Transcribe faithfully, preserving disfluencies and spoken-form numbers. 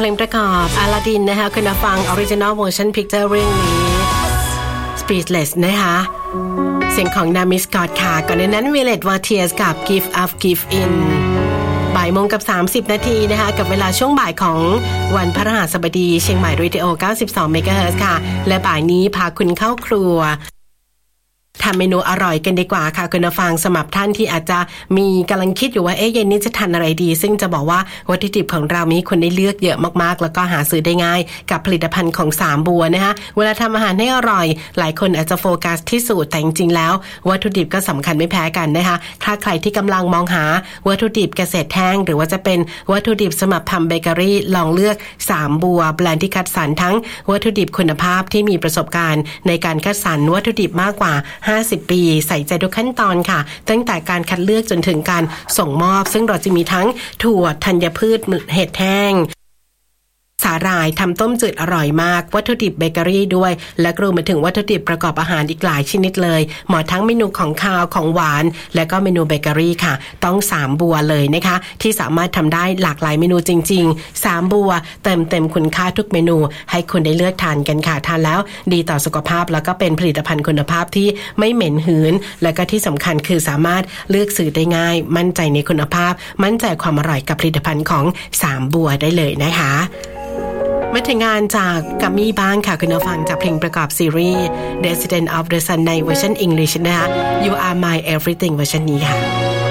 เพลงประกอบอลาดินนะคะคุณฟัง Original Motion Picture เรื่องนี้ Speechless นะคะเสียงของนามิสกอตค่ะก่อนในนั้น Violet Voltiers กับ Give Up Give In บ่ายโมงกับสามสิบนาทีนะคะกับเวลาช่วงบ่ายของวันพฤหัสบดีเชียงใหม่เรดิโอ เก้าสิบสอง เมกะเฮิรตซ์ ค่ะและบ่ายนี้พาคุณเข้าครัวทำเมนูอร่อยกันดีกว่าค่ะคุณผู้ฟังสำหรับท่านที่อาจจะมีกำลังคิดอยู่ว่าเอ๊ะเย็นนี้จะทานอะไรดีซึ่งจะบอกว่าวัตถุดิบของเรามีคนได้เลือกเยอะมากๆแล้วก็หาซื้อได้ง่ายกับผลิตภัณฑ์ของสามบัวนะคะเวลาทำอาหารให้อร่อยหลายคนอาจจะโฟกัสที่สูตรแต่จริงๆแล้ววัตถุดิบก็สำคัญไม่แพ้กันนะคะถ้าใครที่กำลังมองหาวัตถุดิบเกษตรแห้งหรือว่าจะเป็นวัตถุดิบสำหรับทำเบเกอรี่ลองเลือกสามบัวแบรนด์ที่คัดสรรทั้งวัตถุดิบคุณภาพที่มีประสบการณ์ในการคัดสรรวัตถุดิบมากกว่าห้าสิบปีใส่ใจทุกขั้นตอนค่ะตั้งแต่การคัดเลือกจนถึงการส่งมอบซึ่งเราจะมีทั้งถั่วธัญพืชเห็ดแห้งสาหร่ายทำต้มจืดอร่อยมากวัตถุดิบเบเกอรี่ด้วยและรวมไปถึงวัตถุดิบประกอบอาหารอีกหลายชนิดเลยเหมาะทั้งเมนูของคาวของหวานและก็เมนูเบเกอรี่ค่ะต้องสามบัวเลยนะคะที่สามารถทำได้หลากหลายเมนูจริงๆสามบัวเติมเต็มคุณค่าทุกเมนูให้คุณได้เลือกทานกันค่ะทานแล้วดีต่อสุขภาพแล้วก็เป็นผลิตภัณฑ์คุณภาพที่ไม่เหม็นหืนและก็ที่สำคัญคือสามารถเลือกซื้อได้ง่ายมั่นใจในคุณภาพมั่นใจความอร่อยกับผลิตภัณฑ์ของสามบัวได้เลยนะคะมาถึงงานจากกัมมี่บ้างค่ะคุณผู้ฟังจากเพลงประกอบซีรีส์ Resident of the Sun ในเวอร์ชัน English นะคะ You Are My Everything เวอร์ชันนี้ค่ะ